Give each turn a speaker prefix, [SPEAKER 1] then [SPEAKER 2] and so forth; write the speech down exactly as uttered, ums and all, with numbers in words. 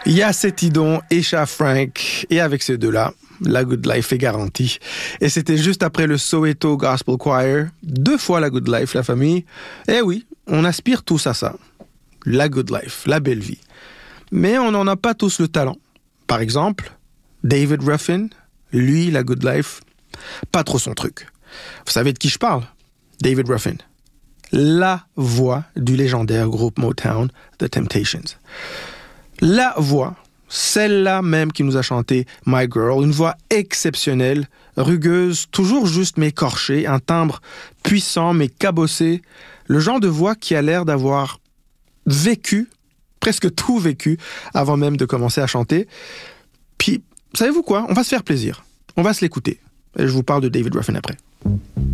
[SPEAKER 1] Yacetidon et Cha Frank, et avec ces deux-là, la Good Life est garantie. Et c'était juste après le Soweto Gospel Choir, deux fois la Good Life, la famille. Eh oui, on aspire tous à ça. La Good Life, la belle vie. Mais on n'en a pas tous le talent. Par exemple, David Ruffin, lui, la Good Life, pas trop son truc. Vous savez de qui je parle? David Ruffin. La voix du légendaire groupe Motown, The Temptations. La voix, celle-là même qui nous a chanté My Girl, une voix exceptionnelle, rugueuse, toujours juste mais écorchée, un timbre puissant mais cabossé, le genre de voix qui a l'air d'avoir vécu, presque tout vécu, avant même de commencer à chanter. Puis, savez-vous quoi? On va se faire plaisir. On va se l'écouter. Et je vous parle de David Ruffin après.